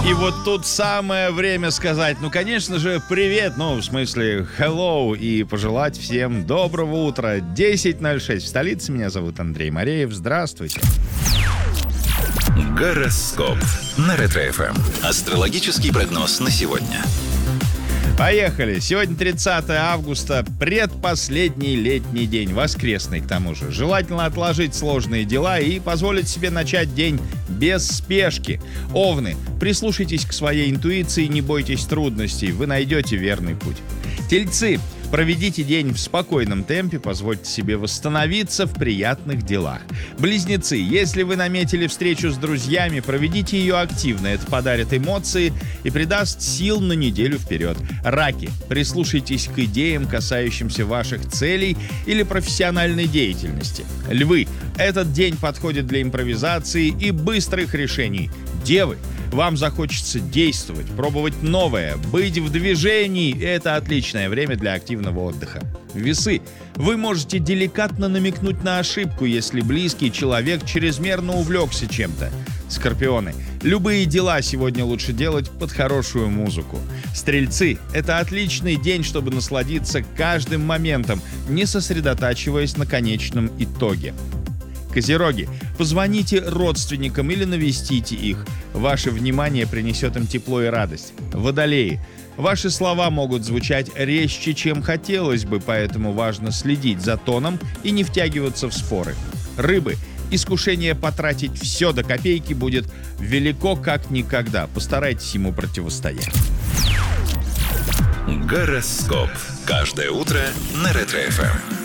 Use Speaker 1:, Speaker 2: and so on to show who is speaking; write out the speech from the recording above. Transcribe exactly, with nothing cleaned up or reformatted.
Speaker 1: И вот тут самое время сказать, ну, конечно же, привет, ну, в смысле, hello, и пожелать всем доброго утра. десять ноль шесть в столице. Меня зовут Андрей Мореев. Здравствуйте.
Speaker 2: Гороскоп на Ретро-эф эм. Астрологический прогноз на сегодня.
Speaker 1: Поехали. Сегодня тридцатое августа, предпоследний летний день, воскресный к тому же. Желательно отложить сложные дела и позволить себе начать день без спешки. Овны, прислушайтесь к своей интуиции, не бойтесь трудностей, вы найдете верный путь. Тельцы, проведите день в спокойном темпе, позвольте себе восстановиться в приятных делах. Близнецы, если вы наметили встречу с друзьями, проведите ее активно, это подарит эмоции и придаст сил на неделю вперед. Раки, прислушайтесь к идеям, касающимся ваших целей или профессиональной деятельности. Львы, этот день подходит для импровизации и быстрых решений. Девы, вам захочется действовать, пробовать новое, быть в движении. Это отличное время для активного отдыха. Весы. Вы можете деликатно намекнуть на ошибку, если близкий человек чрезмерно увлекся чем-то. Скорпионы. Любые дела сегодня лучше делать под хорошую музыку. Стрельцы. Это отличный день, чтобы насладиться каждым моментом, не сосредотачиваясь на конечном итоге. Козероги, позвоните родственникам или навестите их. Ваше внимание принесет им тепло и радость. Водолеи, ваши слова могут звучать резче, чем хотелось бы, поэтому важно следить за тоном и не втягиваться в споры. Рыбы, искушение потратить все до копейки будет велико как никогда. Постарайтесь ему противостоять.
Speaker 2: Гороскоп. Каждое утро на Ретро-эф эм.